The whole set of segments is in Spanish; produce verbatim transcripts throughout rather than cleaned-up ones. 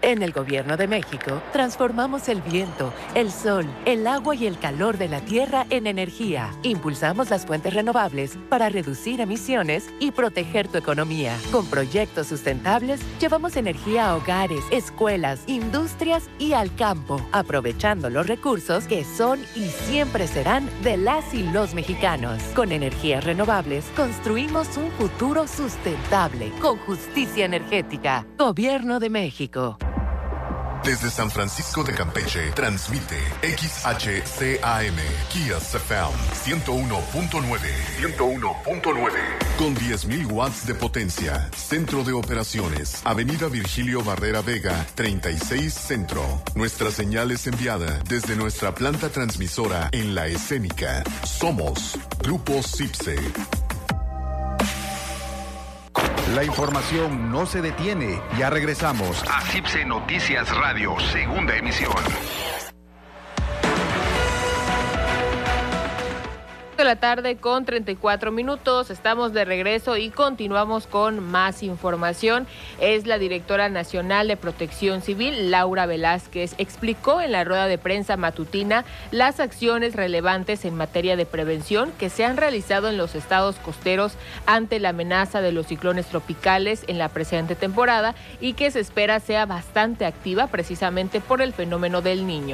En el Gobierno de México, transformamos el viento, el sol, el agua y el calor de la tierra en energía. Impulsamos las fuentes renovables para reducir emisiones y proteger tu economía. Con proyectos sustentables, llevamos energía a hogares, escuelas, industrias y al campo, aprovechando los recursos que son y siempre serán de las y los mexicanos. Con energías renovables, construimos un futuro sustentable, con justicia energética. Gobierno de México. Desde San Francisco de Campeche, transmite X H C A M, Kias F M, ciento uno punto nueve. ciento uno punto nueve. Con diez mil watts de potencia. Centro de operaciones. Avenida Virgilio Barrera Vega, treinta y seis Centro. Nuestra señal es enviada desde nuestra planta transmisora en La Escénica. Somos Grupo CIPSE. La información no se detiene. Ya regresamos a CIPSE Noticias Radio, segunda emisión. De la tarde con treinta y cuatro minutos, estamos de regreso y continuamos con más información. Es la directora nacional de Protección Civil, Laura Velázquez, explicó en la rueda de prensa matutina las acciones relevantes en materia de prevención que se han realizado en los estados costeros ante la amenaza de los ciclones tropicales en la presente temporada y que se espera sea bastante activa precisamente por el fenómeno del Niño.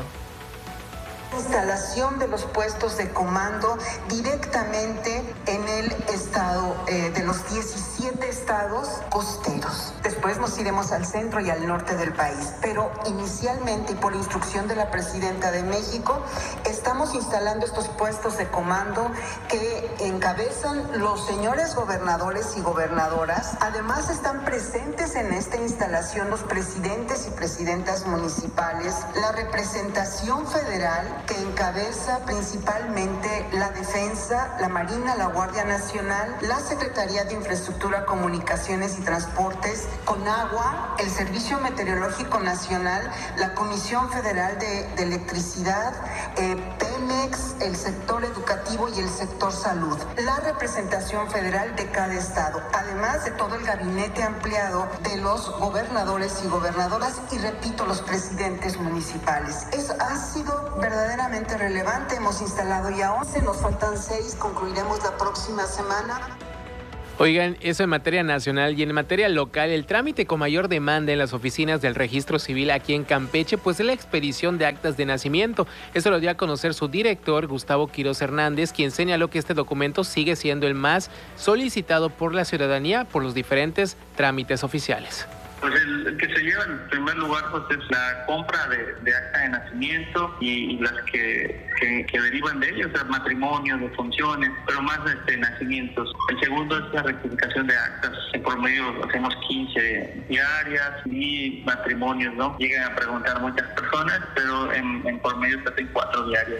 Instalación de los puestos de comando directamente en el estado eh, de los diecisiete estados costeros. Después nos iremos al centro y al norte del país, pero inicialmente y por instrucción de la presidenta de México estamos instalando estos puestos de comando que encabezan los señores gobernadores y gobernadoras. Además están presentes en esta instalación los presidentes y presidentas municipales, la representación federal que encabeza principalmente la Defensa, la Marina, la Guardia Nacional, la Secretaría de Infraestructura, Comunicaciones y Transportes, Conagua, el Servicio Meteorológico Nacional, la Comisión Federal de, de Electricidad, eh, Pemex, el sector educativo y el sector salud, la representación federal de cada estado, además de todo el gabinete ampliado de los gobernadores y gobernadoras y, repito, los presidentes municipales. Es, ha sido verdaderamente relevante. Hemos instalado ya once, nos faltan seis, concluiremos la próxima semana. Oigan, eso en materia nacional y en materia local, el trámite con mayor demanda en las oficinas del Registro Civil aquí en Campeche, pues es la expedición de actas de nacimiento. Eso lo dio a conocer su director, Gustavo Quiroz Hernández, quien señaló que este documento sigue siendo el más solicitado por la ciudadanía por los diferentes trámites oficiales. Pues el, el que se lleva en primer lugar pues es la compra de, de acta de nacimiento y, y las que, que, que derivan de ellos, o sea, matrimonios, de funciones, pero más este, nacimientos. El segundo es la rectificación de actas. En promedio hacemos quince diarias y matrimonios, ¿no? Llegan a preguntar muchas personas, pero en, en promedio se hacen cuatro diarias.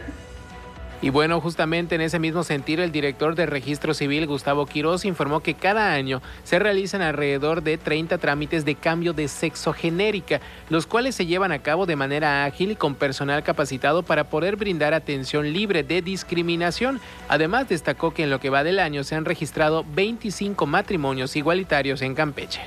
Y bueno, justamente en ese mismo sentido, el director de Registro Civil, Gustavo Quiroz, informó que cada año se realizan alrededor de treinta trámites de cambio de sexo genérica, los cuales se llevan a cabo de manera ágil y con personal capacitado para poder brindar atención libre de discriminación. Además, destacó que en lo que va del año se han registrado veinticinco matrimonios igualitarios en Campeche.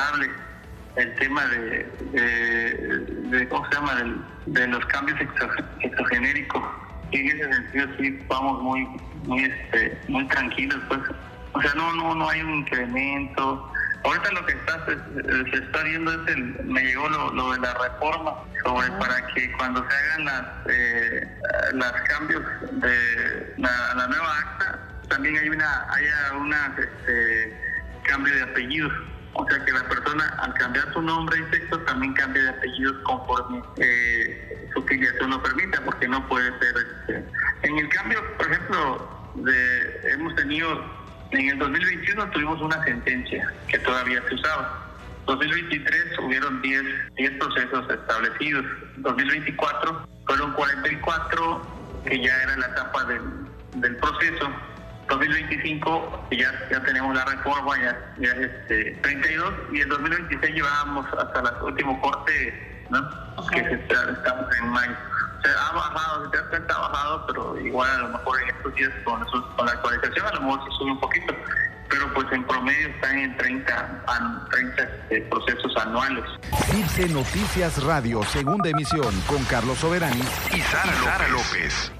El tema de, de, de ¿cómo se llama? De, de los cambios sexo, sexogenéricos. Y en ese sentido sí vamos muy muy este muy tranquilos, pues, o sea, no no no hay un incremento. Ahorita lo que está se, se está viendo es el, me llegó lo, lo de la reforma sobre uh-huh. para que cuando se hagan las eh, los cambios de la, la nueva acta también hay una haya una este, cambio de apellidos. O sea, que la persona, al cambiar su nombre y sexo, también cambia de apellidos conforme eh, su filiación lo permita, porque no puede ser... Este. En el cambio, por ejemplo, de, hemos tenido... En el dos mil veintiuno tuvimos una sentencia que todavía se usaba. En dos mil veintitrés hubieron diez procesos establecidos. En dos mil veinticuatro fueron cuarenta y cuatro, que ya era la etapa del, del proceso. dos mil veinticinco ya, ya tenemos la reforma, ya, ya es este, treinta y dos, y en dos mil veintiséis llevábamos hasta el último corte, ¿no? Ajá. Que se está, estamos en mayo. O sea, ha bajado, ya está bajado, pero igual a lo mejor en estos días con, con la actualización a lo mejor se sube un poquito. pero pues en promedio están en treinta, treinta este, procesos anuales. CIPSE Noticias Radio, segunda emisión, con Carlos Soberani y Sara, Sara López.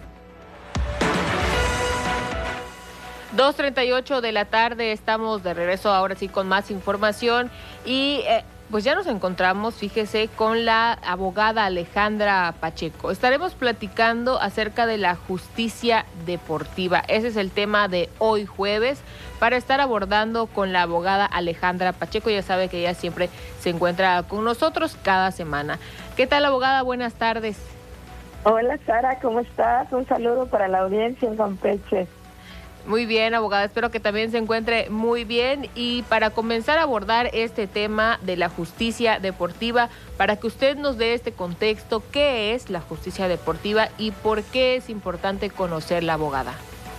dos treinta y ocho de la tarde, estamos de regreso ahora sí con más información y eh, pues ya nos encontramos, fíjese, con la abogada Alejandra Pacheco. Estaremos platicando acerca de la justicia deportiva. Ese es el tema de hoy jueves para estar abordando con la abogada Alejandra Pacheco. Ya sabe que ella siempre se encuentra con nosotros cada semana. ¿Qué tal, abogada? Buenas tardes. Hola, Sara, ¿cómo estás? Un saludo para la audiencia en Campeche. Muy bien, abogada, espero que también se encuentre muy bien. Y para comenzar a abordar este tema de la justicia deportiva, para que usted nos dé este contexto, ¿qué es la justicia deportiva y por qué es importante conocerla, abogada?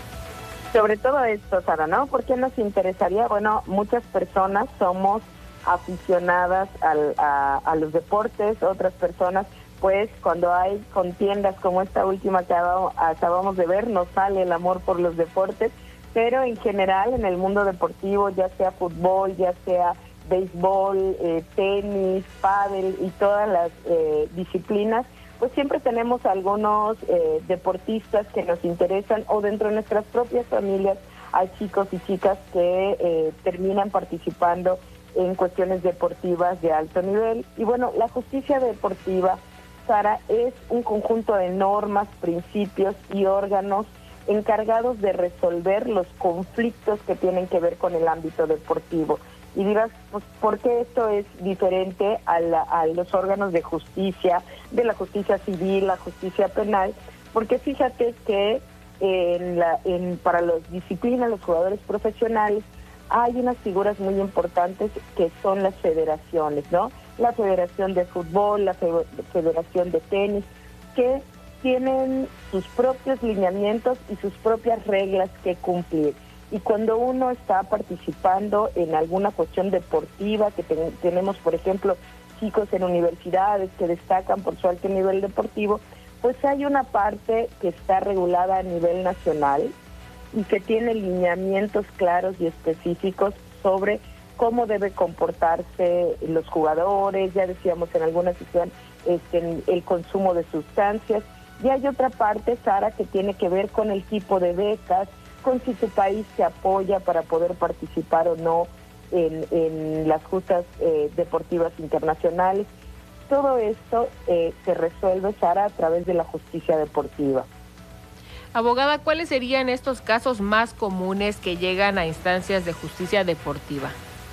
Sobre todo esto, Sara, ¿no? ¿Por qué nos interesaría? Bueno, muchas personas somos aficionadas al, a, a los deportes, otras personas, pues cuando hay contiendas como esta última que acabamos de ver, nos sale el amor por los deportes, pero en general en el mundo deportivo, ya sea fútbol, ya sea béisbol, eh, tenis, pádel y todas las eh, disciplinas, pues siempre tenemos algunos eh, deportistas que nos interesan, o dentro de nuestras propias familias hay chicos y chicas que eh, terminan participando en cuestiones deportivas de alto nivel. Y bueno, la justicia deportiva, Sara, es un conjunto de normas, principios y órganos encargados de resolver los conflictos que tienen que ver con el ámbito deportivo. Y dirás, pues, ¿por qué esto es diferente a, la, a los órganos de justicia, de la justicia civil, la justicia penal? Porque fíjate que en la, en, para las disciplinas, los jugadores profesionales, hay unas figuras muy importantes que son las federaciones, ¿no? La Federación de Fútbol, la Federación de Tenis, que tienen sus propios lineamientos y sus propias reglas que cumplir. Y cuando uno está participando en alguna cuestión deportiva, que ten, tenemos, por ejemplo, chicos en universidades que destacan por su alto nivel deportivo, pues hay una parte que está regulada a nivel nacional y que tiene lineamientos claros y específicos sobre cómo debe comportarse los jugadores, ya decíamos en alguna sesión, este, el consumo de sustancias. Y hay otra parte, Sara, que tiene que ver con el tipo de becas, con si tu país se apoya para poder participar o no en, en las justas eh, deportivas internacionales. Todo esto eh, se resuelve, Sara, a través de la justicia deportiva. Abogada, ¿cuáles serían estos casos más comunes que llegan a instancias de justicia deportiva?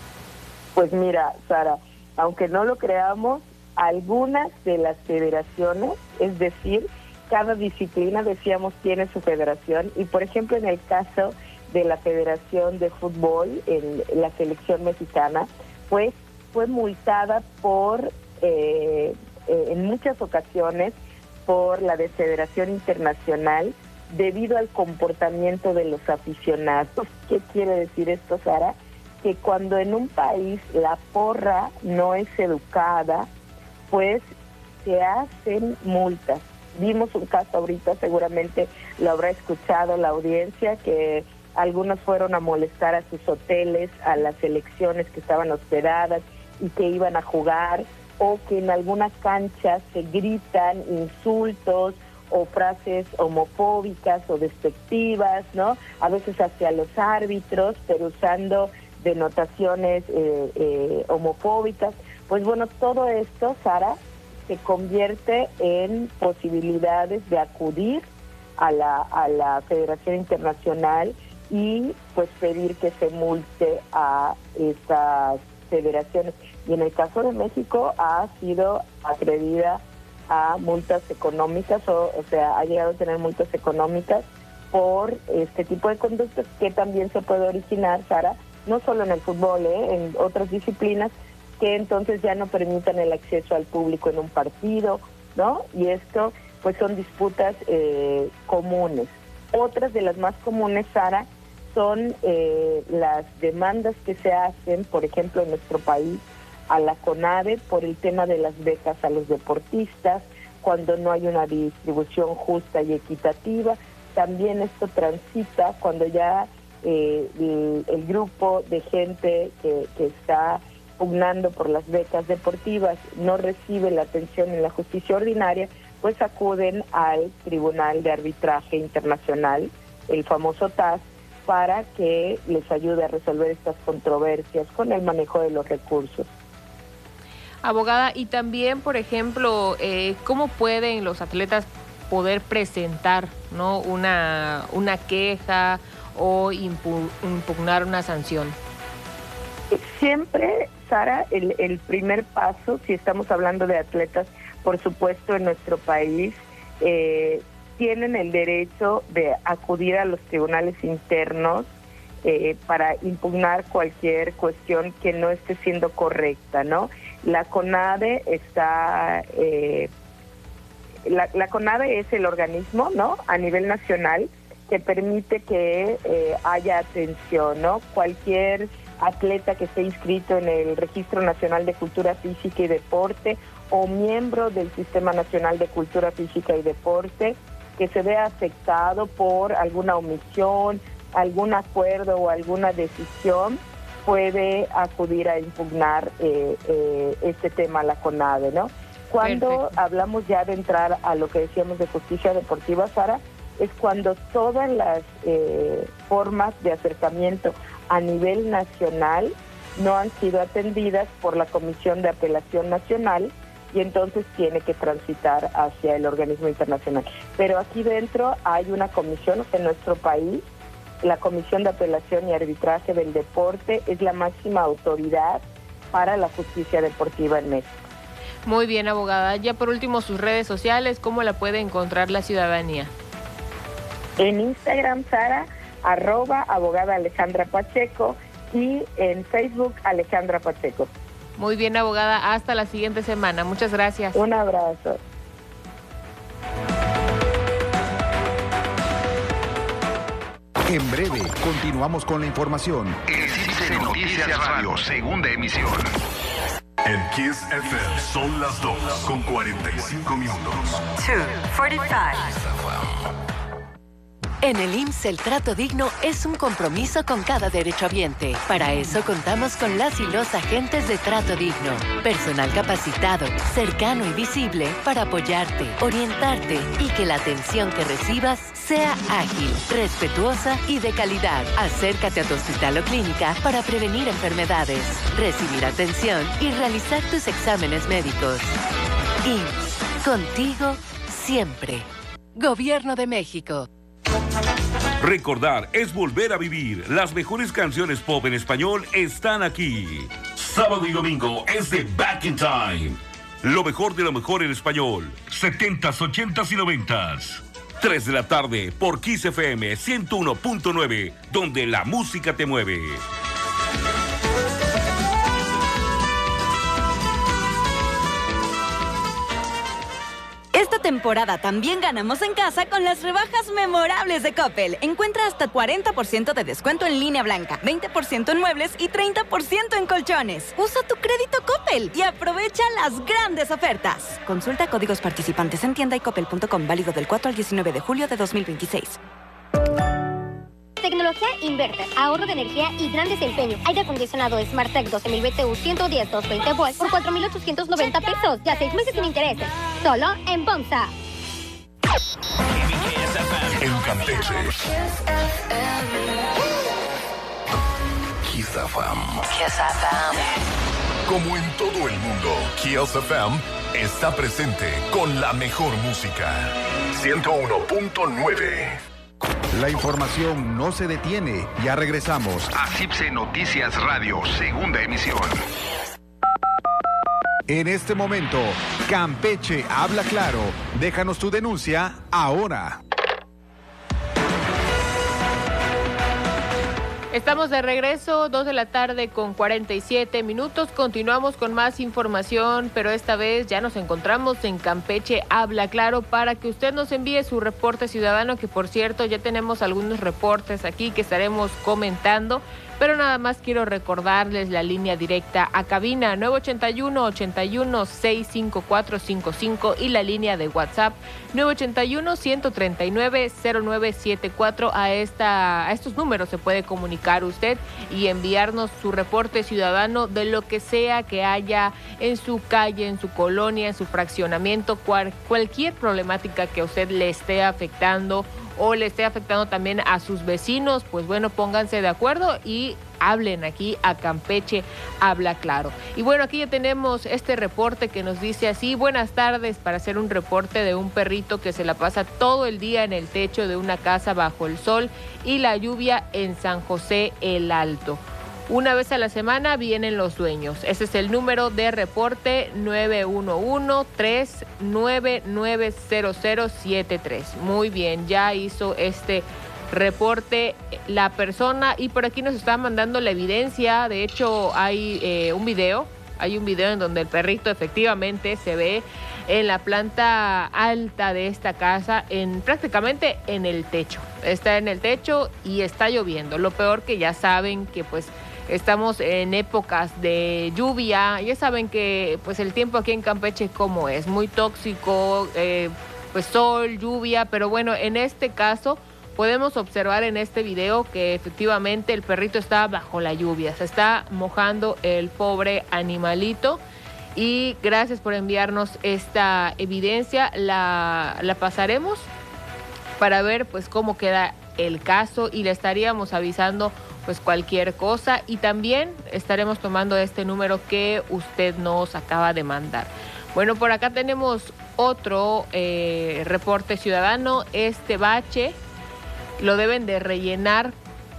Pues mira, Sara, aunque no lo creamos, algunas de las federaciones, es decir, cada disciplina, decíamos, tiene su federación, y por ejemplo en el caso de la Federación de Fútbol, en la selección mexicana, pues fue multada por, eh, eh, en muchas ocasiones, por la de Federación Internacional, debido al comportamiento de los aficionados. ¿Qué quiere decir esto, Sara? Que cuando en un país la porra no es educada, pues se hacen multas. Vimos un caso ahorita, seguramente lo habrá escuchado la audiencia, que algunos fueron a molestar a sus hoteles, a las selecciones que estaban hospedadas y que iban a jugar, o que en algunas canchas se gritan insultos o frases homofóbicas o despectivas, ¿no? A veces hacia los árbitros, pero usando denotaciones eh, eh, homofóbicas. Pues bueno, todo esto, Sara, se convierte en posibilidades de acudir a la, a la Federación Internacional y pues pedir que se multe a estas federaciones. Y en el caso de México ha sido acreedida a multas económicas, o, o sea, ha llegado a tener multas económicas por este tipo de conductas, que también se puede originar, Sara, no solo en el fútbol, ¿eh? En otras disciplinas, que entonces ya no permitan el acceso al público en un partido, ¿no? Y esto, pues son disputas eh, comunes. Otras de las más comunes, Sara, son eh, las demandas que se hacen, por ejemplo, en nuestro país, a la CONADE por el tema de las becas a los deportistas, cuando no hay una distribución justa y equitativa. También esto transita cuando ya eh, el, el grupo de gente que, que está pugnando por las becas deportivas no recibe la atención en la justicia ordinaria, pues acuden al Tribunal de Arbitraje Internacional, el famoso T A S, para que les ayude a resolver estas controversias con el manejo de los recursos. Abogada, y también, por ejemplo, eh, ¿cómo pueden los atletas poder presentar, ¿no?, una, una queja o impu- impugnar una sanción? Siempre, Sara, el, el primer paso, si estamos hablando de atletas, por supuesto, en nuestro país, eh, tienen el derecho de acudir a los tribunales internos eh, para impugnar cualquier cuestión que no esté siendo correcta, ¿no? La CONADE está... Eh, la, la CONADE es el organismo, ¿no?, a nivel nacional que permite que eh, haya atención, ¿no? Cualquier atleta que esté inscrito en el Registro Nacional de Cultura Física y Deporte o miembro del Sistema Nacional de Cultura Física y Deporte que se vea afectado por alguna omisión, algún acuerdo o alguna decisión, puede acudir a impugnar eh, eh, este tema a la CONADE, ¿no? Cuando Perfecto. hablamos ya de entrar a lo que decíamos de justicia deportiva, Sara, es cuando todas las eh, formas de acercamiento a nivel nacional no han sido atendidas por la Comisión de Apelación Nacional y entonces tiene que transitar hacia el organismo internacional. Pero aquí dentro hay una comisión, o sea, en nuestro país, la Comisión de Apelación y Arbitraje del Deporte es la máxima autoridad para la justicia deportiva en México. Muy bien, abogada. Ya por último, sus redes sociales, ¿cómo la puede encontrar la ciudadanía? En Instagram, Sara, arroba abogada Alejandra Pacheco, y en Facebook, Alejandra Pacheco. Muy bien, abogada. Hasta la siguiente semana. Muchas gracias. Un abrazo. En breve, continuamos con la información. En Cipse Noticias Radio, segunda emisión. En Kiss F M son las dos con cuarenta y cinco minutos. dos cuarenta y cinco. En el I M S S el trato digno es un compromiso con cada derechohabiente. Para eso contamos con las y los agentes de trato digno. Personal capacitado, cercano y visible para apoyarte, orientarte y que la atención que recibas sea ágil, respetuosa y de calidad. Acércate a tu hospital o clínica para prevenir enfermedades, recibir atención y realizar tus exámenes médicos. I M S S, contigo siempre. Gobierno de México. Recordar es volver a vivir. Las mejores canciones pop en español están aquí. Sábado y domingo es de Back in Time. Lo mejor de lo mejor en español. setentas, ochentas y noventas. tres de la tarde por Kiss F M ciento uno punto nueve, donde la música te mueve. Esta temporada también ganamos en casa con las rebajas memorables de Coppel. Encuentra hasta cuarenta por ciento de descuento en línea blanca, veinte por ciento en muebles y treinta por ciento en colchones. Usa tu crédito Coppel y aprovecha las grandes ofertas. Consulta códigos participantes en tienda y coppel punto com, válido del cuatro al diecinueve de julio de dos mil veintiséis. Tecnología inverter, ahorro de energía y gran desempeño. Aire acondicionado Smartec doce mil B T U ciento diez, doscientos veinte volts por cuatro mil ochocientos noventa pesos. Ya seis meses sin intereses. Solo en Bomsa. En Campeche. Kiss F M. Kiss F M. Como en todo el mundo, Kiss F M está presente con la mejor música. ciento uno punto nueve. La información no se detiene. Ya regresamos a Cipse Noticias Radio, segunda emisión. En este momento, Campeche habla claro. Déjanos tu denuncia ahora. Estamos de regreso, dos de la tarde con cuarenta y siete minutos. Continuamos con más información, pero esta vez ya nos encontramos en Campeche Habla Claro para que usted nos envíe su reporte ciudadano, que por cierto ya tenemos algunos reportes aquí que estaremos comentando. Pero nada más quiero recordarles la línea directa a cabina nueve ochenta y uno, ochenta y uno, seiscientos cincuenta y cuatro cincuenta y cinco y la línea de WhatsApp nueve ochenta y uno, ciento treinta y nueve, cero nueve setenta y cuatro. A, esta, a estos números se puede comunicar usted y enviarnos su reporte ciudadano de lo que sea que haya en su calle, en su colonia, en su fraccionamiento, cual, cualquier problemática que a usted le esté afectando o le esté afectando también a sus vecinos, pues bueno, pónganse de acuerdo y hablen aquí a Campeche Habla Claro. Y bueno, aquí ya tenemos este reporte que nos dice así: buenas tardes, para hacer un reporte de un perrito que se la pasa todo el día en el techo de una casa bajo el sol y la lluvia en San José el Alto. Una vez a la semana vienen los dueños. Ese es el número de reporte nueve uno uno, tres nueve nueve cero cero siete tres. Muy bien, ya hizo este reporte la persona y por aquí nos está mandando la evidencia. De hecho, hay eh, un video, hay un video en donde el perrito efectivamente se ve en la planta alta de esta casa, en prácticamente en el techo. Está en el techo y está lloviendo. Lo peor que ya saben que pues estamos en épocas de lluvia. Ya saben que pues el tiempo aquí en Campeche como es, muy tóxico, eh, pues sol, lluvia, pero bueno, en este caso podemos observar en este video que efectivamente el perrito está bajo la lluvia, se está mojando el pobre animalito. Y gracias por enviarnos esta evidencia, la, la pasaremos para ver pues cómo queda el caso y le estaríamos avisando pues cualquier cosa y también estaremos tomando este número que usted nos acaba de mandar. Bueno, por acá tenemos otro eh, reporte ciudadano. Este bache lo deben de rellenar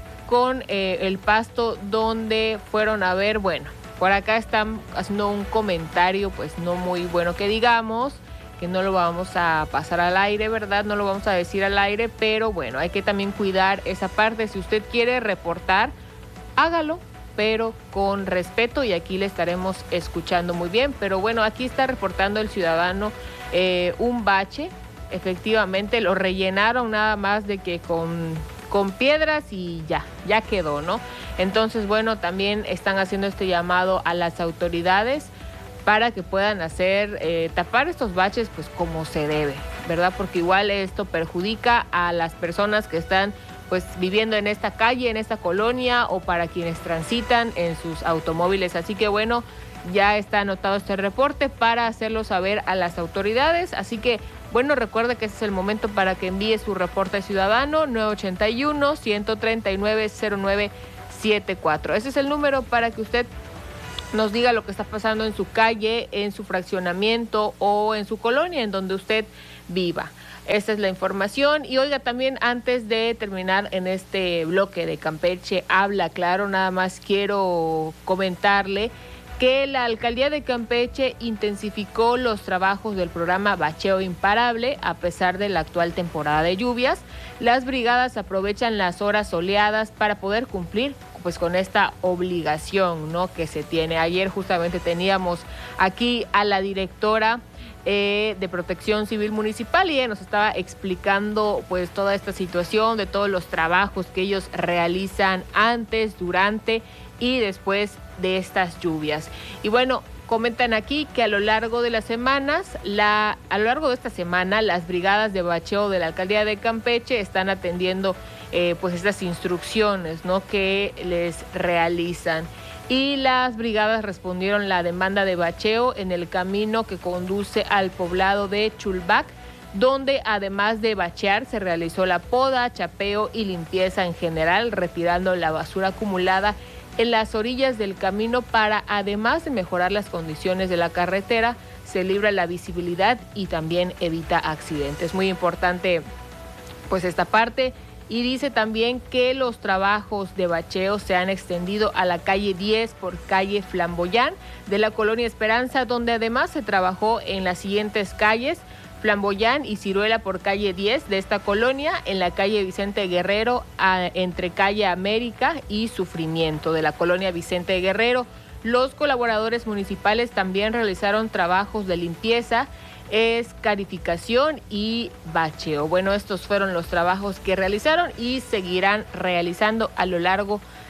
con eh, el pasto donde fueron a ver. Bueno, por acá están haciendo un comentario pues no muy bueno que digamos, que no lo vamos a pasar al aire, ¿verdad? No lo vamos a decir al aire, pero bueno, hay que también cuidar esa parte. Si usted quiere reportar, hágalo, pero con respeto y aquí le estaremos escuchando muy bien. Pero bueno, aquí está reportando el ciudadano eh, un bache. Efectivamente, lo rellenaron nada más de que con, con piedras y ya, ya quedó, ¿no? Entonces, bueno, también están haciendo este llamado a las autoridades para que puedan hacer, eh, tapar estos baches pues como se debe, ¿verdad? Porque igual esto perjudica a las personas que están pues viviendo en esta calle, en esta colonia o para quienes transitan en sus automóviles. Así que bueno, ya está anotado este reporte para hacerlo saber a las autoridades. Así que bueno, recuerde que ese es el momento para que envíe su reporte ciudadano nueve ochenta y uno, ciento treinta y nueve, cero nueve setenta y cuatro. Ese es el número para que usted nos diga lo que está pasando en su calle, en su fraccionamiento o en su colonia, en donde usted viva. Esta es la información. Y oiga, también antes de terminar en este bloque de Campeche Habla Claro, nada más quiero comentarle que la Alcaldía de Campeche intensificó los trabajos del programa Bacheo Imparable a pesar de la actual temporada de lluvias. Las brigadas aprovechan las horas soleadas para poder cumplir pues con esta obligación, ¿no?, que se tiene. Ayer justamente teníamos aquí a la directora eh, de Protección Civil Municipal y ella nos estaba explicando pues toda esta situación de todos los trabajos que ellos realizan antes, durante y después de estas lluvias. Y bueno, comentan aquí que a lo largo de las semanas, la, a lo largo de esta semana, las brigadas de bacheo de la Alcaldía de Campeche están atendiendo eh, pues estas instrucciones, ¿no?, que les realizan. Y las brigadas respondieron la demanda de bacheo en el camino que conduce al poblado de Chulbac, donde además de bachear se realizó la poda, chapeo y limpieza en general, retirando la basura acumulada en las orillas del camino para, además de mejorar las condiciones de la carretera, se libra la visibilidad y también evita accidentes. Muy importante pues esta parte. Y dice también que los trabajos de bacheo se han extendido a la calle diez por calle Flamboyán de la colonia Esperanza, donde además se trabajó en las siguientes calles: Flamboyán y Ciruela por calle diez de esta colonia, en la calle Vicente Guerrero a, entre calle América y Sufrimiento de la colonia Vicente Guerrero. Los colaboradores municipales también realizaron trabajos de limpieza, escarificación y bacheo. Bueno, estos fueron los trabajos que realizaron y seguirán realizando a lo largo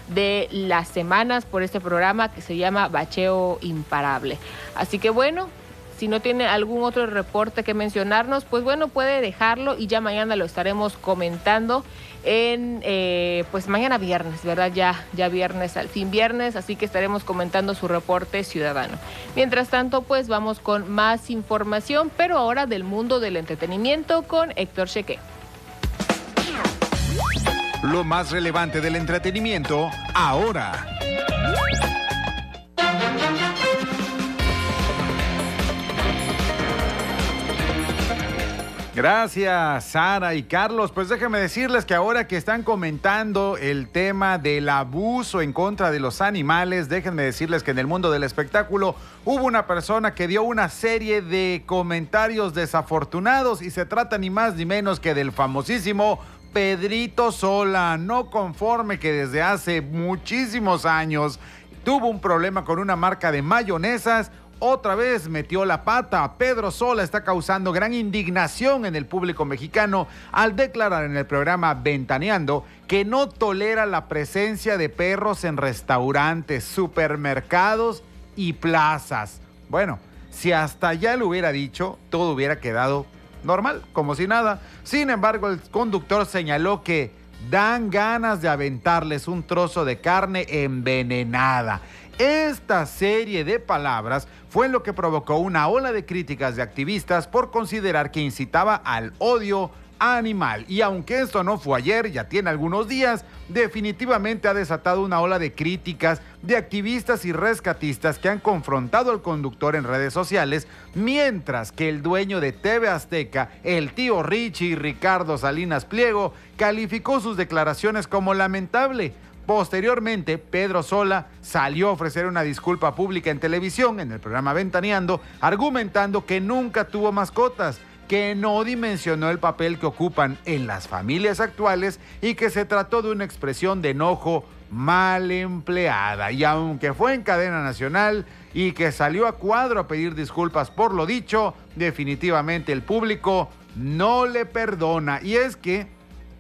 de las semanas por este programa que se llama Bacheo Imparable. Así que bueno, si no tiene algún otro reporte que mencionarnos, pues bueno, puede dejarlo y ya mañana lo estaremos comentando en, eh, pues mañana viernes, ¿verdad? Ya, ya viernes, al fin viernes, así que estaremos comentando su reporte ciudadano. Mientras tanto, pues vamos con más información, pero ahora del mundo del entretenimiento con Héctor Cheque. Lo más relevante del entretenimiento ahora. Gracias, Sara y Carlos. Pues déjenme decirles que ahora que están comentando el tema del abuso en contra de los animales, déjenme decirles que en el mundo del espectáculo hubo una persona que dio una serie de comentarios desafortunados y se trata ni más ni menos que del famosísimo Pedrito Sola, no conforme que desde hace muchísimos años tuvo un problema con una marca de mayonesas. Otra vez metió la pata. Pedro Sola está causando gran indignación en el público mexicano al declarar en el programa Ventaneando que no tolera la presencia de perros en restaurantes, supermercados y plazas. Bueno, si hasta ya lo hubiera dicho, todo hubiera quedado normal, como si nada. Sin embargo, el conductor señaló que dan ganas de aventarles un trozo de carne envenenada. Esta serie de palabras fue lo que provocó una ola de críticas de activistas por considerar que incitaba al odio animal. Y aunque esto no fue ayer, ya tiene algunos días, definitivamente ha desatado una ola de críticas de activistas y rescatistas que han confrontado al conductor en redes sociales, mientras que el dueño de T V Azteca, el tío Richie, Ricardo Salinas Pliego, calificó sus declaraciones como lamentable. Posteriormente, Pedro Sola salió a ofrecer una disculpa pública en televisión, en el programa Ventaneando, argumentando que nunca tuvo mascotas, que no dimensionó el papel que ocupan en las familias actuales y que se trató de una expresión de enojo mal empleada. Y aunque fue en cadena nacional y que salió a cuadro a pedir disculpas por lo dicho, definitivamente el público no le perdona. Y es que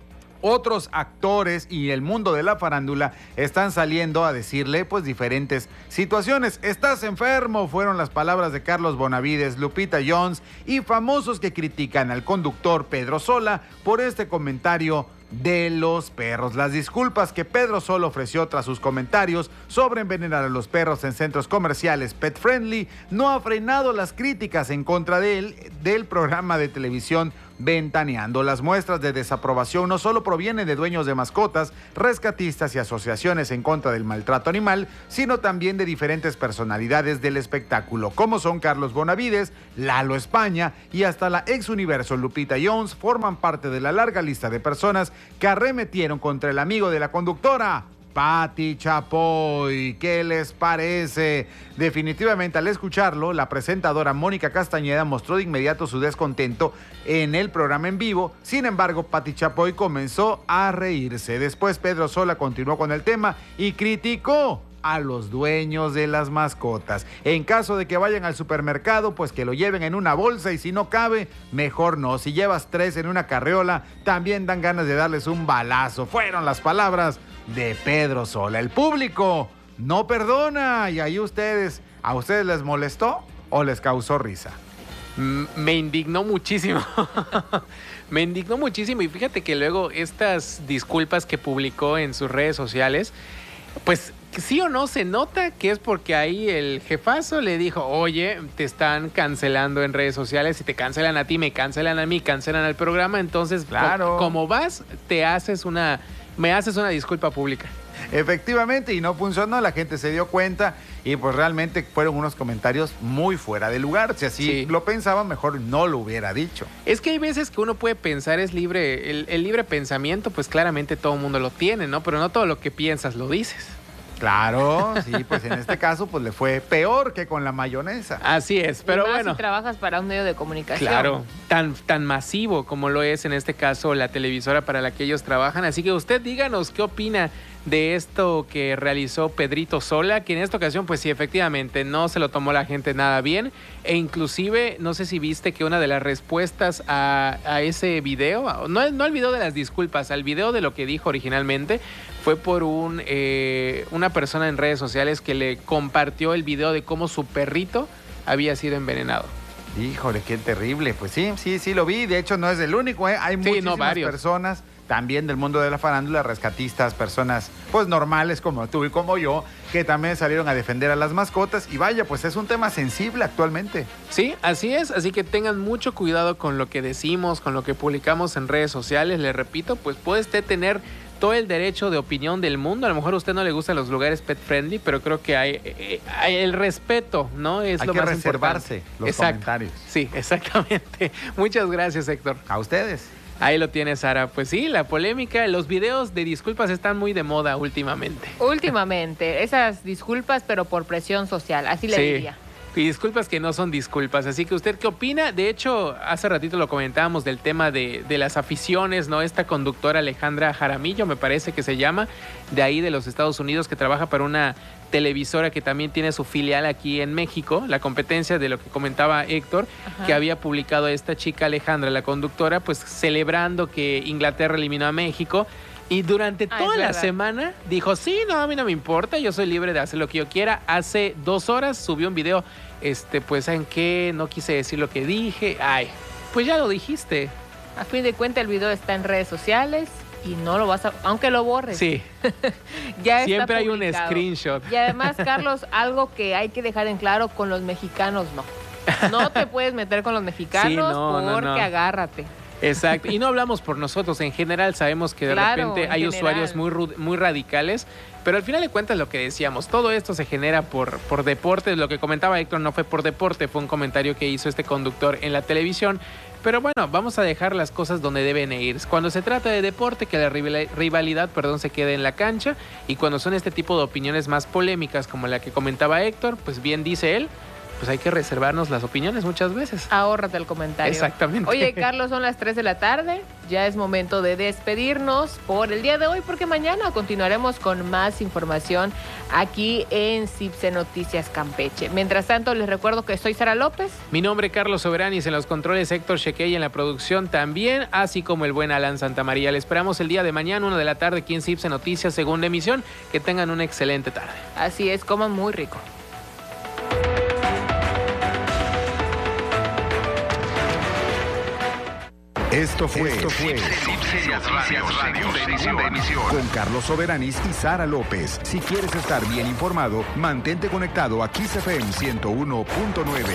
otros actores y el mundo de la farándula están saliendo a decirle pues diferentes situaciones. Estás enfermo, fueron las palabras de Carlos Bonavides, Lupita Jones y famosos que critican al conductor Pedro Sola por este comentario de los perros. Las disculpas que Pedro Sola ofreció tras sus comentarios sobre envenenar a los perros en centros comerciales pet friendly no ha frenado las críticas en contra de él del programa de televisión Ventaneando. Las muestras de desaprobación no solo provienen de dueños de mascotas, rescatistas y asociaciones en contra del maltrato animal, sino también de diferentes personalidades del espectáculo, como son Carlos Bonavides, Lalo España y hasta la ex Universo Lupita Jones, forman parte de la larga lista de personas que arremetieron contra el amigo de la conductora, Pati Chapoy. ¿Qué les parece? Definitivamente, al escucharlo, la presentadora Mónica Castañeda mostró de inmediato su descontento en el programa en vivo. Sin embargo, Pati Chapoy comenzó a reírse. Después, Pedro Sola continuó con el tema y criticó a los dueños de las mascotas. En caso de que vayan al supermercado, pues que lo lleven en una bolsa y si no cabe, mejor no. Si llevas tres en una carriola, también dan ganas de darles un balazo. Fueron las palabras de Pedro Sola. El público no perdona. Y ahí ustedes, ¿a ustedes les molestó o les causó risa? Me indignó muchísimo. Me indignó muchísimo. Y fíjate que luego estas disculpas que publicó en sus redes sociales, pues sí o no se nota que es porque ahí el jefazo le dijo, oye, te están cancelando en redes sociales, si te cancelan a ti, me cancelan a mí, cancelan al programa, entonces claro, como vas, te haces una, me haces una disculpa pública. Efectivamente, y no funcionó, la gente se dio cuenta y pues realmente fueron unos comentarios muy fuera de lugar. Si así sí lo pensaba, mejor no lo hubiera dicho. Es que hay veces que uno puede pensar, es libre, el, el libre pensamiento, pues claramente todo el mundo lo tiene, ¿no? Pero no todo lo que piensas lo dices. Claro, sí, pues en este caso pues le fue peor que con la mayonesa. Así es, pero y más bueno. si trabajas para un medio de comunicación. Claro, tan, tan masivo como lo es en este caso la televisora para la que ellos trabajan. Así que usted díganos qué opina de esto que realizó Pedrito Sola, que en esta ocasión pues sí, efectivamente no se lo tomó la gente nada bien, e inclusive no sé si viste que una de las respuestas a, a ese video, no, no al video de las disculpas, al video de lo que dijo originalmente, fue por un eh, una persona en redes sociales que le compartió el video de cómo su perrito había sido envenenado. Híjole, qué terrible. Pues sí, sí, sí lo vi. De hecho, no es el único, ¿eh? Hay Sí, muchísimas no, varios. personas también del mundo de la farándula, rescatistas, personas pues normales como tú y como yo, que también salieron a defender a las mascotas. Y vaya, pues es un tema sensible actualmente. Sí, así es. Así que tengan mucho cuidado con lo que decimos, con lo que publicamos en redes sociales. Les repito, pues puede usted tener todo el derecho de opinión del mundo. A lo mejor a usted no le gustan los lugares pet friendly, pero creo que hay, eh, hay el respeto, ¿no? Es Hay lo que más reservarse importante. los Exacto. comentarios. Sí, exactamente. Muchas gracias, Héctor. A ustedes. Ahí lo tienes, Sara. Pues sí, la polémica, los videos de disculpas están muy de moda últimamente. Últimamente, esas disculpas, pero por presión social, así le Sí. diría. Y disculpas que no son disculpas. Así que, ¿usted qué opina? De hecho, hace ratito lo comentábamos del tema de, de las aficiones, ¿no? Esta conductora Alejandra Jaramillo, me parece que se llama, de ahí de los Estados Unidos, que trabaja para una televisora que también tiene su filial aquí en México, la competencia de lo que comentaba Héctor, Ajá. que había publicado esta chica Alejandra, la conductora, pues celebrando que Inglaterra eliminó a México. Y durante Ah, toda es la verdad. semana dijo, sí, no, a mí no me importa, yo soy libre de hacer lo que yo quiera. Hace dos horas subió un video, este, pues, ¿saben qué? No quise decir lo que dije. Ay, pues ya lo dijiste. A fin de cuentas, el video está en redes sociales y no lo vas a... Aunque lo borres. Sí, Ya está siempre hay un publicado. screenshot. Y además, Carlos, algo que hay que dejar en claro, con los mexicanos no. No te puedes meter con los mexicanos Sí, no, no, porque no. agárrate. Exacto, y no hablamos por nosotros, en general sabemos que de Claro, repente en hay general. usuarios muy, ru- muy radicales, pero al final de cuentas lo que decíamos, todo esto se genera por, por deporte, lo que comentaba Héctor no fue por deporte, fue un comentario que hizo este conductor en la televisión, pero bueno, vamos a dejar las cosas donde deben ir. Cuando se trata de deporte, que la rival- rivalidad perdón, se quede en la cancha, y cuando son este tipo de opiniones más polémicas como la que comentaba Héctor, pues bien dice él, pues hay que reservarnos las opiniones muchas veces. Ahórrate el comentario. Exactamente. Oye, Carlos, son las tres de la tarde. Ya es momento de despedirnos por el día de hoy, porque mañana continuaremos con más información aquí en Cipse Noticias Campeche. Mientras tanto, les recuerdo que soy Sara López. Mi nombre es Carlos Soberanis, en los controles Héctor Shequey, en la producción también, así como el buen Alan Santamaría. Le esperamos el día de mañana, una de la tarde, aquí en Cipse Noticias, segunda emisión. Que tengan una excelente tarde. Así es, coman muy rico. Esto fue, Esto fue Cipse Noticias Radio, segunda emisión, con Carlos Soberanis y Sara López. Si quieres estar bien informado, mantente conectado a Kiss F M ciento uno punto nueve.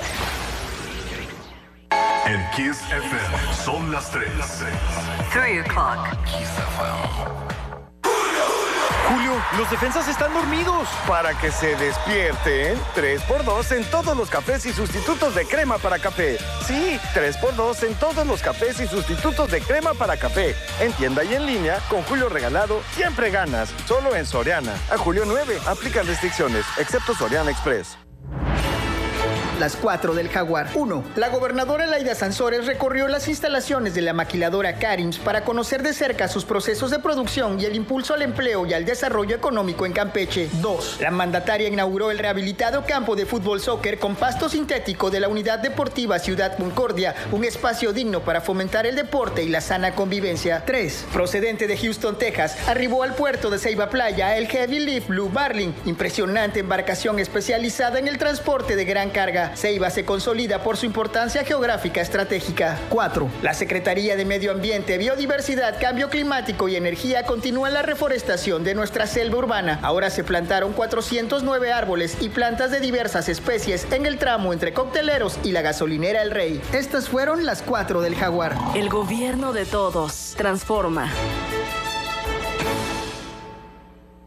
En Kiss F M son las tres. Three o'clock. Kiss F M. Julio, los defensas están dormidos. Para que se despierten, tres por dos en todos los cafés y sustitutos de crema para café. Sí, tres por dos en todos los cafés y sustitutos de crema para café. En tienda y en línea, con Julio regalado, siempre ganas. Solo en Soriana. A julio nueve, aplican restricciones, excepto Soriana Express. Las cuatro del Jaguar. uno. La gobernadora Laida Sansores recorrió las instalaciones de la maquiladora Karims para conocer de cerca sus procesos de producción y el impulso al empleo y al desarrollo económico en Campeche. dos. La mandataria inauguró el rehabilitado campo de fútbol soccer con pasto sintético de la Unidad Deportiva Ciudad Concordia, un espacio digno para fomentar el deporte y la sana convivencia. tres. Procedente de Houston, Texas, arribó al puerto de Ceiba Playa el Heavy Lift Blue Marlin, impresionante embarcación especializada en el transporte de gran carga. Ceiba se consolida por su importancia geográfica estratégica. cuatro. La Secretaría de Medio Ambiente, Biodiversidad, Cambio Climático y Energía continúa la reforestación de nuestra selva urbana. Ahora se plantaron cuatrocientos nueve árboles y plantas de diversas especies en el tramo entre Cocteleros y la gasolinera El Rey. Estas fueron las cuatro del Jaguar. El gobierno de todos. Transforma. Esto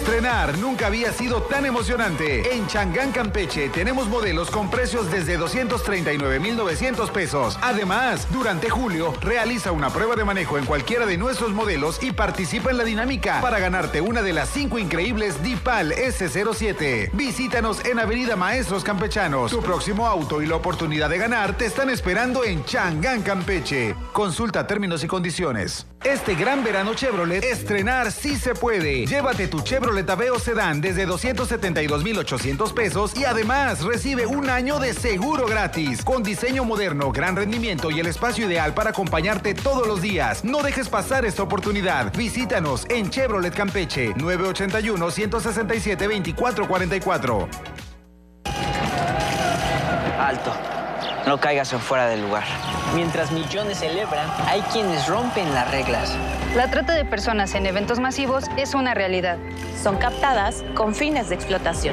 Estrenar nunca había sido tan emocionante. En Chang'an, Campeche, tenemos modelos con precios desde doscientos treinta y nueve mil novecientos pesos. Además, durante julio, realiza una prueba de manejo en cualquiera de nuestros modelos y participa en la dinámica para ganarte una de las cinco increíbles Dipal ese cero siete. Visítanos en Avenida Maestros Campechanos. Tu próximo auto y la oportunidad de ganar te están esperando en Chang'an, Campeche. Consulta términos y condiciones. Este gran verano Chevrolet, estrenar sí se puede. Llévate tu Chevrolet Aveo Sedán desde doscientos setenta y dos mil ochocientos pesos y además recibe un año de seguro gratis. Con diseño moderno, gran rendimiento y el espacio ideal para acompañarte todos los días. No dejes pasar esta oportunidad. Visítanos en Chevrolet Campeche, nueve ochenta y uno, uno sesenta y siete, veinticuatro cuarenta y cuatro. Alto. No caigas en fuera del lugar. Mientras millones celebran, hay quienes rompen las reglas. La trata de personas en eventos masivos es una realidad. Son captadas con fines de explotación.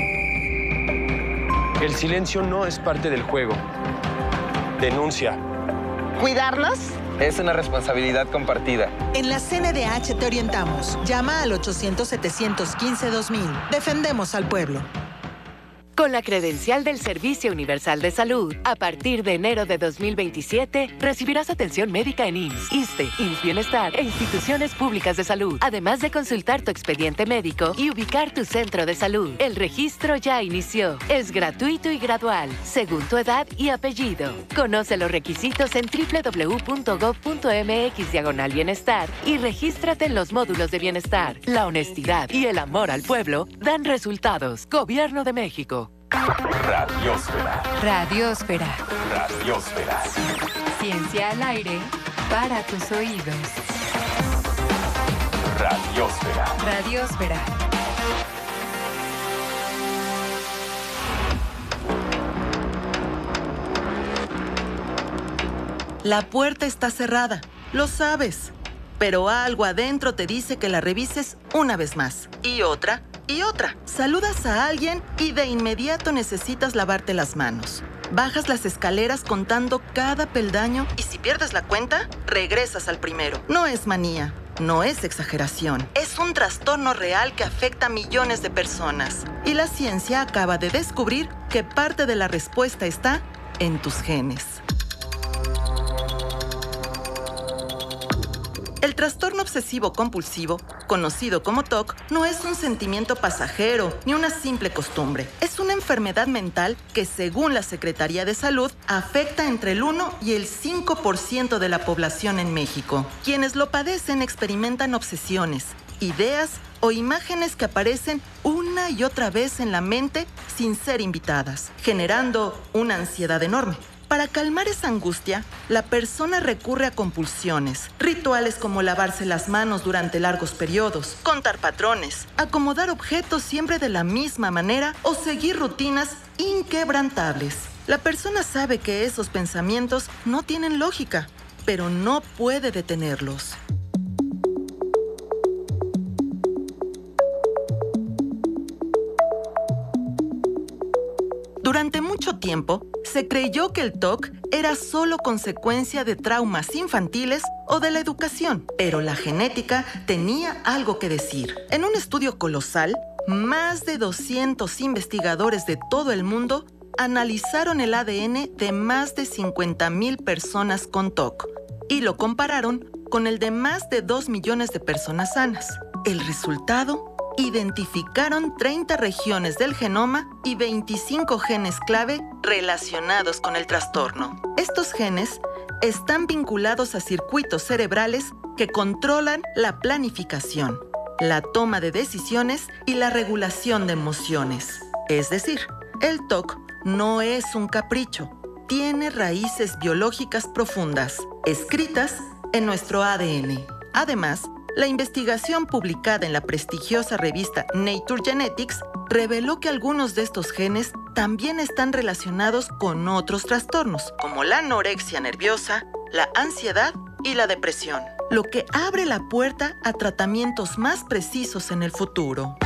El silencio no es parte del juego. Denuncia. ¿Cuidarnos? Es una responsabilidad compartida. En la C N D H te orientamos. Llama al ochocientos, setecientos quince, dos mil. Defendemos al pueblo. Con la credencial del Servicio Universal de Salud, a partir de enero de dos mil veintisiete, recibirás atención médica en I M S S, ISSSTE, I M S S Bienestar e instituciones públicas de salud, además de consultar tu expediente médico y ubicar tu centro de salud. El registro ya inició. Es gratuito y gradual, según tu edad y apellido. Conoce los requisitos en doble u doble u doble u punto gob punto eme equis diagonal bienestar y regístrate en los módulos de bienestar. La honestidad y el amor al pueblo dan resultados. Gobierno de México. Radiosfera. Radiosfera. Radiosfera. Ciencia al aire para tus oídos. Radiosfera. Radiosfera. La puerta está cerrada, lo sabes, pero algo adentro te dice que la revises una vez más, y otra, y otra. Saludas a alguien y de inmediato necesitas lavarte las manos. Bajas las escaleras contando cada peldaño y si pierdes la cuenta, regresas al primero. No es manía, no es exageración. Es un trastorno real que afecta a millones de personas. Y la ciencia acaba de descubrir que parte de la respuesta está en tus genes. El trastorno obsesivo-compulsivo, conocido como T O C, no es un sentimiento pasajero ni una simple costumbre. Es una enfermedad mental que, según la Secretaría de Salud, afecta entre el uno y el cinco por ciento de la población en México. Quienes lo padecen experimentan obsesiones, ideas o imágenes que aparecen una y otra vez en la mente sin ser invitadas, generando una ansiedad enorme. Para calmar esa angustia, la persona recurre a compulsiones, rituales como lavarse las manos durante largos periodos, contar patrones, acomodar objetos siempre de la misma manera o seguir rutinas inquebrantables. La persona sabe que esos pensamientos no tienen lógica, pero no puede detenerlos. Durante mucho tiempo, se creyó que el T O C era solo consecuencia de traumas infantiles o de la educación, pero la genética tenía algo que decir. En un estudio colosal, más de doscientos investigadores de todo el mundo analizaron el A D N de más de cincuenta mil personas con T O C y lo compararon con el de más de dos millones de personas sanas. El resultado: identificaron treinta regiones del genoma y veinticinco genes clave relacionados con el trastorno. Estos genes están vinculados a circuitos cerebrales que controlan la planificación, la toma de decisiones y la regulación de emociones. Es decir, el T O C no es un capricho, tiene raíces biológicas profundas, escritas en nuestro A D N. Además, la investigación publicada en la prestigiosa revista Nature Genetics reveló que algunos de estos genes también están relacionados con otros trastornos, como la anorexia nerviosa, la ansiedad y la depresión, lo que abre la puerta a tratamientos más precisos en el futuro.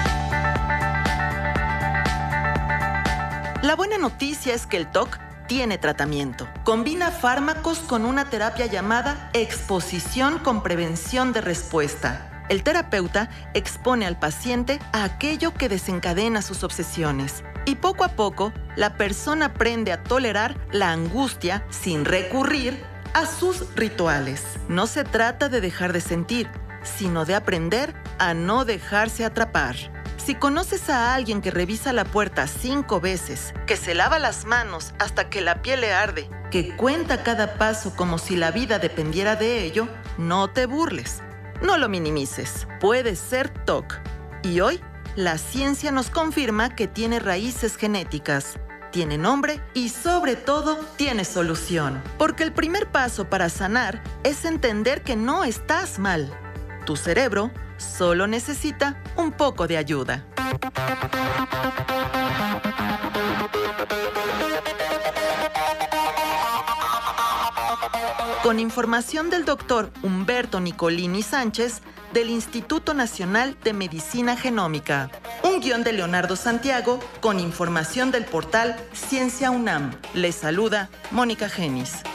La buena noticia es que el T O C tiene tratamiento. Combina fármacos con una terapia llamada exposición con prevención de respuesta. El terapeuta expone al paciente a aquello que desencadena sus obsesiones y poco a poco la persona aprende a tolerar la angustia sin recurrir a sus rituales. No se trata de dejar de sentir, sino de aprender a no dejarse atrapar. Si conoces a alguien que revisa la puerta cinco veces, que se lava las manos hasta que la piel le arde, que cuenta cada paso como si la vida dependiera de ello, no te burles, no lo minimices. Puede ser T O C. Y hoy, la ciencia nos confirma que tiene raíces genéticas, tiene nombre y sobre todo tiene solución. Porque el primer paso para sanar es entender que no estás mal. Tu cerebro solo necesita un poco de ayuda. Con información del doctor Humberto Nicolini Sánchez del Instituto Nacional de Medicina Genómica. Un guión de Leonardo Santiago con información del portal Ciencia UNAM. Les saluda Mónica Genis.